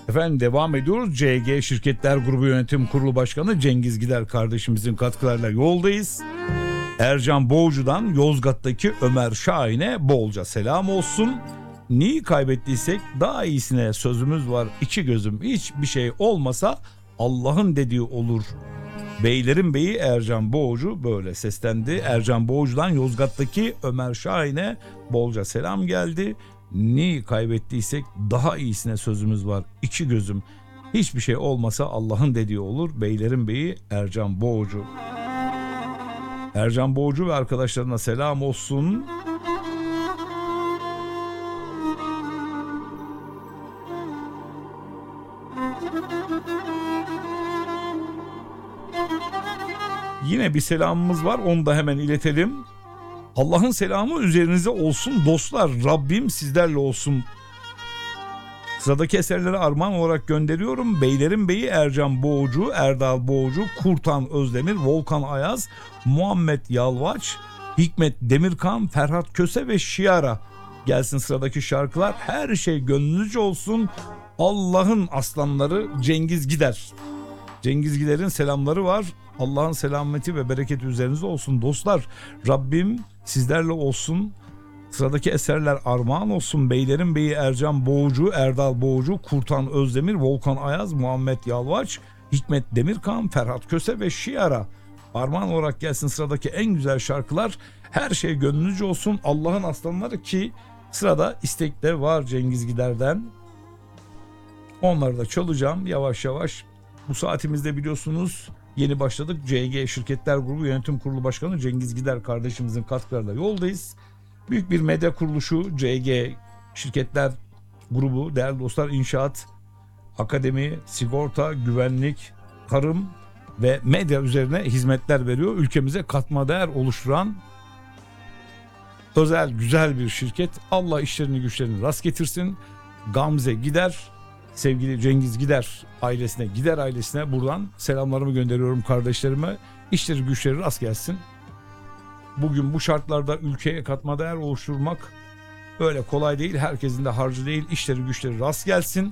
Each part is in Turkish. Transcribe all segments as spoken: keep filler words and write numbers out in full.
Efendim devam ediyoruz. C G Şirketler Grubu Yönetim Kurulu Başkanı Cengiz Gider kardeşimizin katkılarıyla yoldayız. Ercan Boğcu'dan Yozgat'taki Ömer Şahin'e bolca selam olsun. Neyi kaybettiysek daha iyisine sözümüz var. İki gözüm, hiçbir şey olmasa Allah'ın dediği olur. Beylerin beyi Ercan Boğcu böyle seslendi. Ercan Boğcu'dan Yozgat'taki Ömer Şahin'e bolca selam geldi. Neyi kaybettiysek daha iyisine sözümüz var. İki gözüm, hiçbir şey olmasa Allah'ın dediği olur. Beylerin beyi Ercan Boğcu. Ercan Boğcu ve arkadaşlarına selam olsun. Yine bir selamımız var, onu da hemen iletelim. Allah'ın selamı üzerinize olsun dostlar. Rabbim sizlerle olsun. Sıradaki eserleri armağan olarak gönderiyorum. Beylerin Beyi Ercan Boğcu, Erdal Boğcu, Kurtan Özdemir, Volkan Ayaz, Muhammed Yalvaç, Hikmet Demirkan, Ferhat Köse ve Şiara. Gelsin sıradaki şarkılar. Her şey gönlünüzce olsun. Allah'ın aslanları Cengiz Gider. Cengiz Gider'in selamları var. Allah'ın selameti ve bereketi üzerinize olsun dostlar. Rabbim sizlerle olsun. Sıradaki eserler armağan olsun. Beylerin Beyi Ercan Boğcu, Erdal Boğcu, Kurtan Özdemir, Volkan Ayaz, Muhammed Yalvaç, Hikmet Demirkan, Ferhat Köse ve Şiara. Armağan olarak gelsin sıradaki en güzel şarkılar. Her şey gönlünüzce olsun. Allah'ın aslanları ki sırada istekler var Cengiz Gider'den. Onları da çalacağım yavaş yavaş. Bu saatimizde biliyorsunuz yeni başladık. C G Şirketler Grubu Yönetim Kurulu Başkanı Cengiz Gider kardeşimizin katkılarıyla yoldayız. Büyük bir medya kuruluşu C G Şirketler Grubu, değerli dostlar, inşaat, akademi, sigorta, güvenlik, tarım ve medya üzerine hizmetler veriyor. Ülkemize katma değer oluşturan özel, güzel bir şirket. Allah işlerini güçlerini rast getirsin. Gamze Gider, sevgili Cengiz Gider ailesine, Gider ailesine buradan selamlarımı gönderiyorum kardeşlerime. İşleri güçleri rast gelsin. Bugün bu şartlarda ülkeye katma değer oluşturmak öyle kolay değil. Herkesin de harcı değil. İşleri güçleri rast gelsin.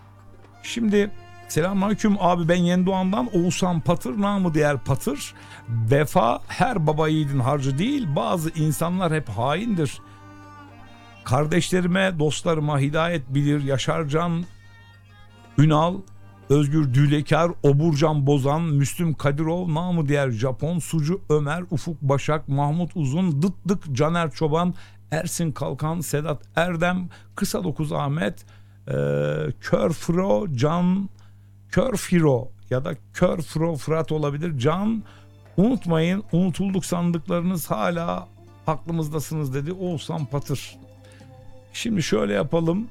Şimdi selamünaleyküm abi, ben Yeni Doğan'dan Oğuzhan Patır, namı diğer Patır. Vefa her baba yiğidin harcı değil. Bazı insanlar hep haindir. Kardeşlerime, dostlarıma hidayet bilir. Yaşarcan Ünal, Özgür Dülekar, Oburcan Bozan, Müslüm Kadirov, namı diğer Japon, Sucu Ömer, Ufuk Başak, Mahmut Uzun, Dıttık, Caner Çoban, Ersin Kalkan, Sedat Erdem, Kısa Dokuz Ahmet, e, Körfro Can, Körfiro ya da Körfro Fırat olabilir. Can, unutmayın, unutulduk sandıklarınız hala aklımızdasınız dedi Oğuzhan Patır. Şimdi şöyle yapalım.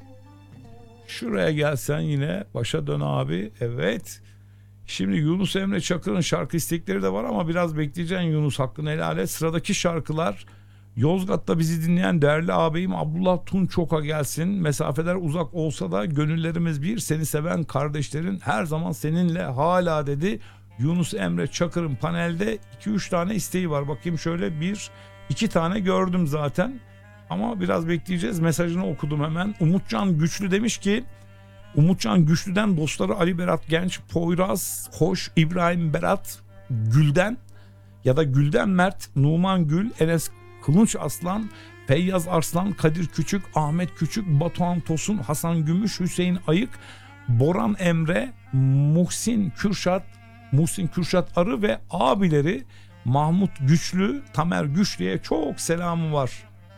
Şuraya gelsen yine başa dön abi. Evet. Şimdi Yunus Emre Çakır'ın şarkı istekleri de var ama biraz bekleyeceksin Yunus, hakkını helal et. Sıradaki şarkılar Yozgat'ta bizi dinleyen değerli ağabeyim Abdullah Tunçok'a gelsin. Mesafeler uzak olsa da gönüllerimiz bir. Seni seven kardeşlerin her zaman seninle hala dedi. Yunus Emre Çakır'ın panelde iki üç tane isteği var. Bakayım şöyle, bir iki tane gördüm zaten. Ama biraz bekleyeceğiz. Mesajını okudum hemen. Umutcan Güçlü demiş ki, Umutcan Güçlü'den dostları Ali Berat Genç, Poyraz Hoş, İbrahim Berat Gülden ya da Gülden Mert, Numan Gül, Enes Kılınç Aslan, Feyyaz Arslan, Kadir Küçük, Ahmet Küçük, Batuhan Tosun, Hasan Gümüş, Hüseyin Ayık, Boran Emre, Muhsin Kürşat, Muhsin Kürşat Arı ve abileri Mahmut Güçlü, Tamer Güçlü'ye çok selamı var.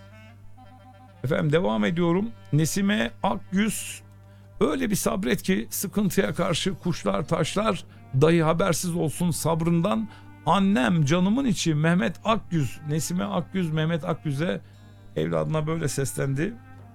Efendim devam ediyorum. Nesime Akgüz, öyle bir sabret ki sıkıntıya karşı kuşlar taşlar dahi habersiz olsun sabrından. Annem canımın içi Mehmet Akgüz. Nesime Akgüz Mehmet Akgüz'e evladına böyle seslendi.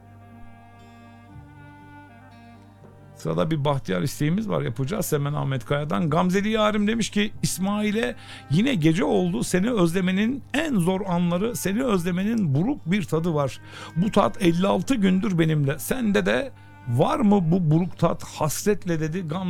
Sırada bir bahtiyar isteğimiz var, yapacağız hemen Ahmet Kaya'dan. Gamzeli Yarim demiş ki, İsmail'e yine gece oldu, seni özlemenin en zor anları, seni özlemenin buruk bir tadı var. Bu tat elli altı gündür benimle, sende de var mı bu buruk tat hasretle dedi Gamze.